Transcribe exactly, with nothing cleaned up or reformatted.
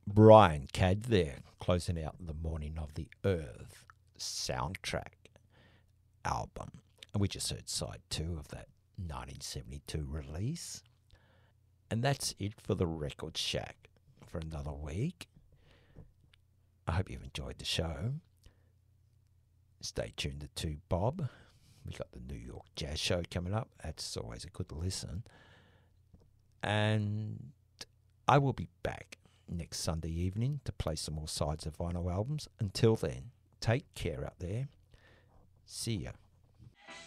Brian Cad there, closing out the Morning of the Earth soundtrack album. And we just heard side two of that nineteen seventy-two release. And that's it for the Record Shack for another week. I hope you've enjoyed the show. Stay tuned to Bob. We got the New York Jazz Show coming up. That's always a good listen. And I will be back next Sunday evening to play some more sides of vinyl albums. Until then, take care out there. See ya.